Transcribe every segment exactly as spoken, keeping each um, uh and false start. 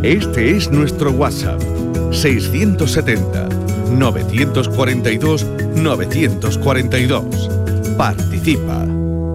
Este es nuestro WhatsApp, seiscientos setenta, novecientos cuarenta y dos, novecientos cuarenta y dos. Participa.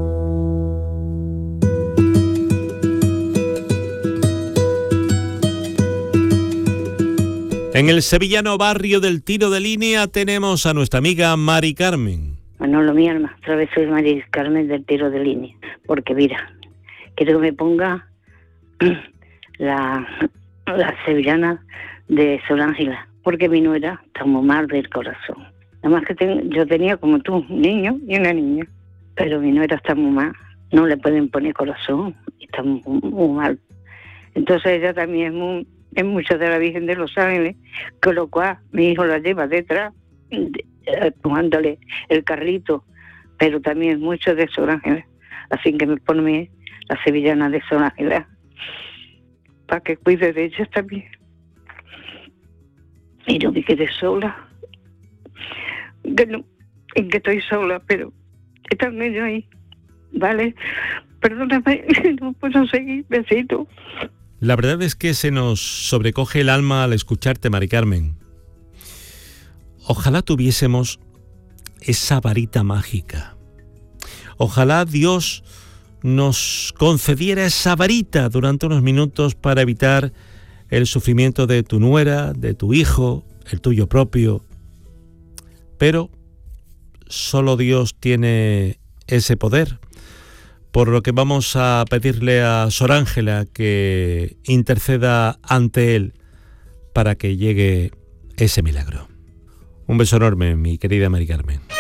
En el sevillano barrio del Tiro de Línea tenemos a nuestra amiga Mari Carmen. Manolo, mi alma, otra vez soy Mari Carmen del Tiro de Línea. Porque mira, quiero que me ponga la, la sevillana de Sol Ángela, porque mi nuera está muy mal del corazón. Nada más que ten, yo tenía como tú, un niño y una niña, pero mi nuera está muy mal, no le pueden poner corazón, está muy, muy mal. Entonces ella también es muy... es mucho de la Virgen de los Ángeles, con lo cual mi hijo la lleva detrás, empujándole el carrito, pero también es mucho de Sol Ángela. Así que me pone la sevillana de Sol Ángela, para que cuide de ella también. Y no me quede sola, que no, en que estoy sola, pero están ellos ahí, ¿vale? Perdóname, no puedo seguir, besito. La verdad es que se nos sobrecoge el alma al escucharte, Mari Carmen. Ojalá tuviésemos esa varita mágica. Ojalá Dios nos concediera esa varita durante unos minutos para evitar el sufrimiento de tu nuera, de tu hijo, el tuyo propio. Pero solo Dios tiene ese poder. Por lo que vamos a pedirle a Sor Ángela que interceda ante Él para que llegue ese milagro. Un beso enorme, mi querida Mari Carmen.